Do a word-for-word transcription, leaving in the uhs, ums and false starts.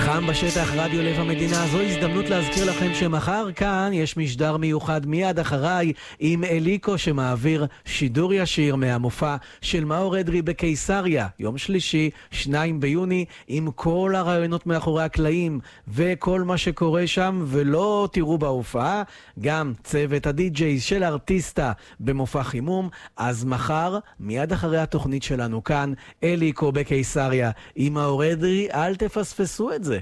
חם בשטח, רדיו לב המדינה. זו הזדמנות להזכיר לכם שמחר כאן יש משדר מיוחד מיד אחריי עם אליקו שמעביר שידור ישיר מהמופע של מאור אדרי בקיסריה, יום שלישי, שניים ביוני, עם כל הרעיונות מאחורי הקלעים וכל מה שקורה שם, ולא תראו בהופעה גם צוות הדי-ג'יי של ארטיסטה במופע חימום. אז מחר, מיד אחרי התוכנית שלנו כאן, אליקו בקיסריה עם מאור אדרי, אל תפספסו את זה.